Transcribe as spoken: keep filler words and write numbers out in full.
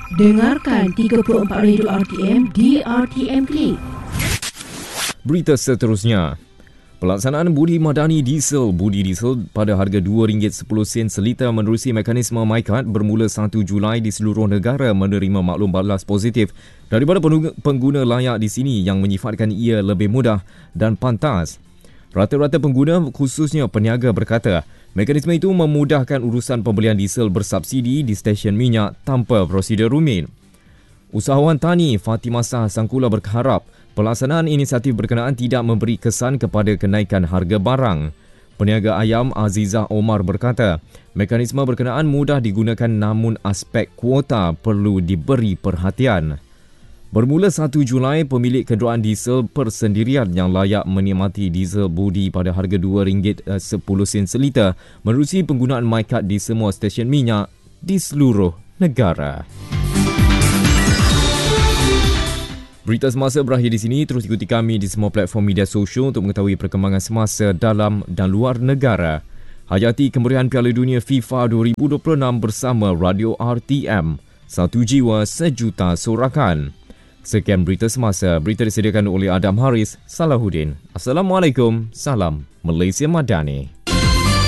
Dengarkan tiga puluh empat Radio R T M di R T M Klik. Berita seterusnya. Pelaksanaan budi madani diesel budi diesel pada harga dua ringgit sepuluh sen seliter menerusi mekanisme MyCard bermula satu Julai di seluruh negara menerima maklum balas positif daripada pengguna layak di sini yang menyifatkan ia lebih mudah dan pantas. Rata-rata pengguna khususnya peniaga berkata mekanisme itu memudahkan urusan pembelian diesel bersubsidi di stesen minyak tanpa prosedur rumit. Usahawan tani Fatimah Shah Sangkula berharap pelaksanaan inisiatif berkenaan tidak memberi kesan kepada kenaikan harga barang. Peniaga ayam Azizah Omar berkata, mekanisme berkenaan mudah digunakan namun aspek kuota perlu diberi perhatian. Bermula satu Julai, pemilik kenderaan diesel persendirian yang layak menikmati diesel budi pada harga dua ringgit sepuluh sen seliter menerusi penggunaan MyCard di semua stesen minyak di seluruh negara. Berita semasa berakhir di sini. Terus ikuti kami di semua platform media sosial untuk mengetahui perkembangan semasa dalam dan luar negara. Hayati kemeriahan Piala Dunia FIFA dua ribu dua puluh enam bersama Radio R T M. Satu jiwa, sejuta sorakan. Sekian berita semasa. Berita disediakan oleh Adam Haris, Salahuddin. Assalamualaikum. Salam Malaysia Madani.